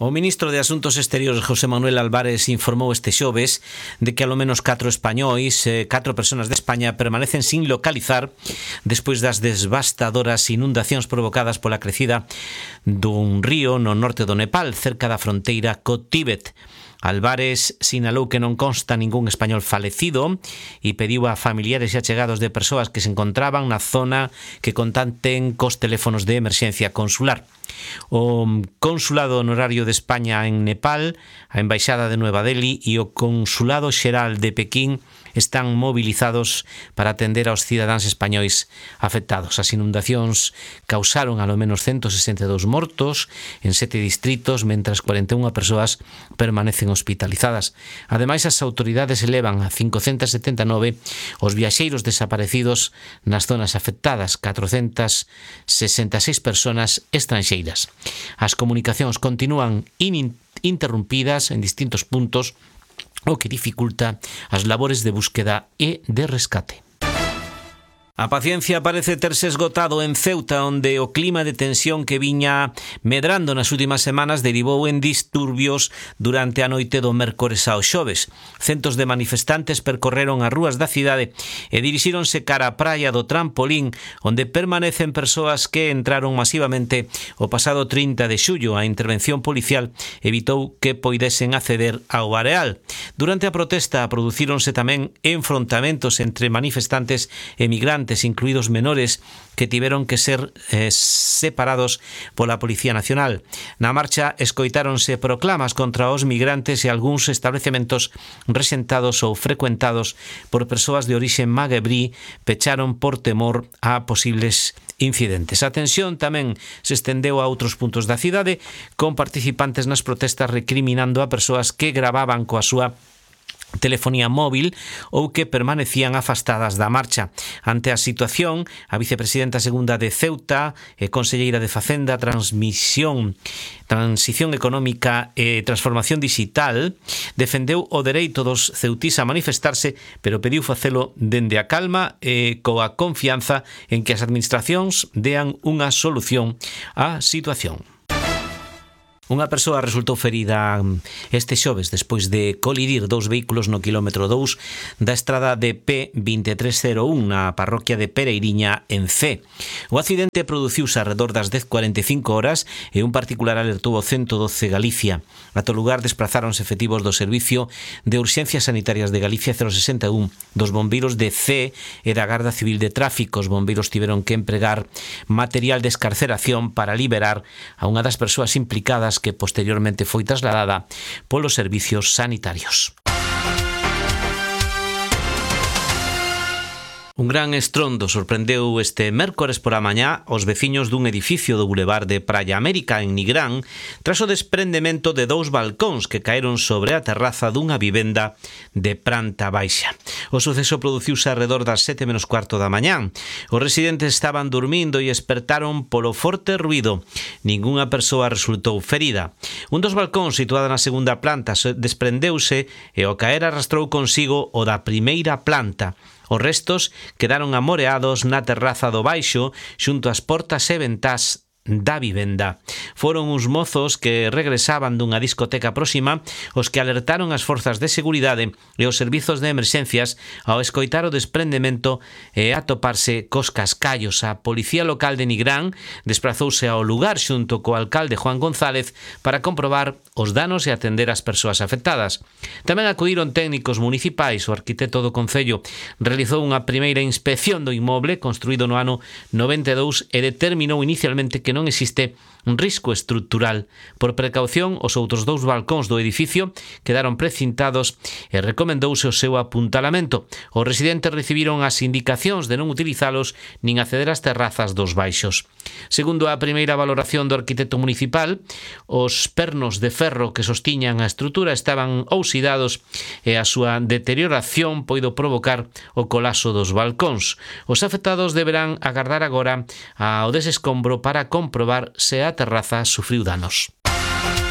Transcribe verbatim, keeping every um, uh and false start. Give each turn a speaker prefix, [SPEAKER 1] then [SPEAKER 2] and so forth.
[SPEAKER 1] O ministro de Asuntos Exteriores, José Manuel Álvarez, informou este xoves de que alo menos catro españois, eh, catro persoas de España, permanecen sin localizar despois das devastadoras inundacións provocadas pola crecida dun río no norte do Nepal, cerca da fronteira co Tíbet. Álvarez sinalou que non consta ningún español falecido e pediu a familiares e achegados de persoas que se encontraban na zona que contacten cos teléfonos de emerxencia consular. O Consulado Honorario de España en Nepal, a Embaixada de Nueva Delhi e o Consulado Xeral de Pequín están movilizados para atender aos cidadáns españois afectados. As inundacións causaron alo menos ciento sesenta e dous mortos en sete distritos, mentras cuarenta e unha persoas permanecen hospitalizadas. Ademais, as autoridades elevan a cincocentos setenta e nove os viaxeiros desaparecidos nas zonas afectadas, catrocentas sesenta e seis persoas estranxeiras. As comunicacións continúan ininterrumpidas en distintos puntos, o que dificulta as labores de búsqueda e de rescate. A paciencia parece terse esgotado en Ceuta, onde o clima de tensión que viña medrando nas últimas semanas derivou en disturbios durante a noite do mércores ao xoves. Centos de manifestantes percorreron as rúas da cidade e dirixíronse cara á praia do Trampolín, onde permanecen persoas que entraron masivamente o pasado trinta de xullo. A intervención policial evitou que poidesen acceder ao areal. Durante a protesta producíronse tamén enfrontamentos entre manifestantes e migrantes, incluídos menores, que tiveron que ser eh, separados pola Policía Nacional. Na marcha escoitáronse proclamas contra os migrantes e algúns establecementos rexentados ou frecuentados por persoas de orixe magrebí pecharon por temor a posibles incidentes. A tensión tamén se estendeu a outros puntos da cidade, con participantes nas protestas recriminando a persoas que gravaban coa súa telefonía móvil ou que permanecían afastadas da marcha. Ante a situación, a vicepresidenta segunda de Ceuta e conselleira de Facenda, Transmisión, Transición Económica e Transformación Digital defendeu o dereito dos ceutís a manifestarse, pero pediu facelo dende a calma e coa confianza en que as administracións dean unha solución á situación. Unha persoa resultou ferida este xoves despois de colidir dous vehículos no quilómetro dous da estrada de P vinte e tres cero un na parroquia de Pereiriña, en Cee. O accidente produciuse arredor das dez cuarenta e cinco horas e un particular alertou o ciento doce Galicia. Ata o lugar desprazáronse efectivos do Servicio de Urxencias Sanitarias de Galicia cero sesenta e un, dos bombeiros de Cee e da Garda Civil de Tráfico. Os bombeiros tiveron que empregar material de escarceración para liberar a unha das persoas implicadas, que posteriormente foi trasladada polos servicios sanitarios. Un gran estrondo sorprendeu este mércores por a mañá os veciños dun edificio do Boulevard de Praia América en Nigrán tras o desprendemento de dous balcóns que caeron sobre a terraza dunha vivenda de planta baixa. O suceso produciuse arredor das sete menos cuarto da mañá. Os residentes estaban dormindo e espertaron polo forte ruído. Ningunha persoa resultou ferida. Un dos balcóns situado na segunda planta desprendeuse e ao caer arrastrou consigo o da primeira planta. Os restos quedaron amoreados na terraza do baixo xunto ás portas e ventás da vivenda. Foron uns mozos que regresaban dunha discoteca próxima os que alertaron as forzas de seguridade e os servizos de emerxencias ao escoitar o desprendemento e atoparse cos cascallos. A Policía Local de Nigrán desprazouse ao lugar xunto co alcalde Juan González para comprobar os danos e atender as persoas afectadas. Tamén acudiron técnicos municipais. O arquitecto do Concello realizou unha primeira inspección do inmoble construído no ano noventa e dous e determinou inicialmente que non existe un risco estrutural. Por precaución, os outros dous balcóns do edificio quedaron precintados e recomendouse o seu apuntalamento. Os residentes recibiron as indicacións de non utilizalos nin acceder ás terrazas dos baixos. Segundo a primeira valoración do arquitecto municipal, os pernos de ferro que sostiñan a estrutura estaban oxidados e a súa deterioración poido provocar o colapso dos balcóns. Os afectados deberán agardar agora ao desescombro para comprobar se a terraza sufriu danos.